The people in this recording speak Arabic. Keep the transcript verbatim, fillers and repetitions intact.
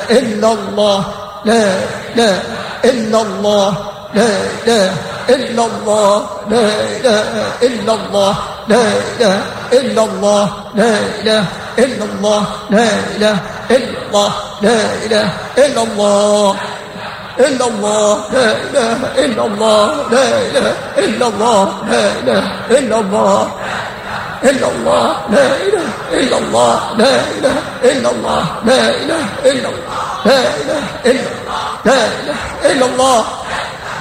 إلا الله لا إله إلا الله لا إله إلا الله لا إله إلا الله لا إله إلا الله لا إله إلا الله لا إله إلا الله لا إله إلا الله إلا الله لا إله إلا الله لا إله إلا الله لا إله إلا الله إلا الله لا إله إلا الله لا إله إلا الله لا إله إلا الله لا إله إلا الله لا إله إلا الله